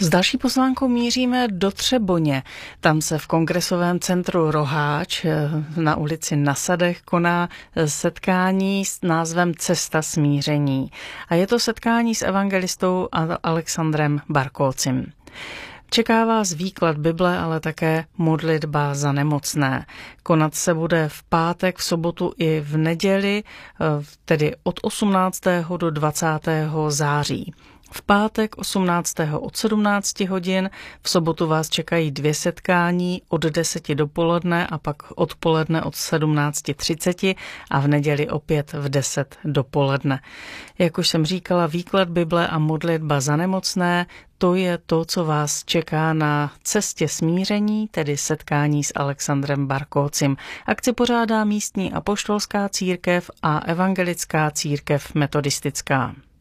S další pozvánkou míříme do Třeboně. Tam se v kongresovém centru Roháč na ulici Na Sadech koná setkání s názvem Cesta smíření. A je to setkání s evangelistou Alexandrem Barkócim. Čeká vás výklad Bible, ale také modlitba za nemocné. Konat se bude v pátek, v sobotu i v neděli, tedy od 18. do 20. září. V pátek 18. od 17 hodin, v sobotu vás čekají 2 setkání od 10 dopoledne a pak odpoledne od 17:30 a v neděli opět v 10 dopoledne. Jak už jsem říkala, výklad Bible a modlitba za nemocné, to je to, co vás čeká na cestě smíření, tedy setkání s Alexandrem Barkócim. Akci pořádá místní apoštolská církev a evangelická církev metodistická.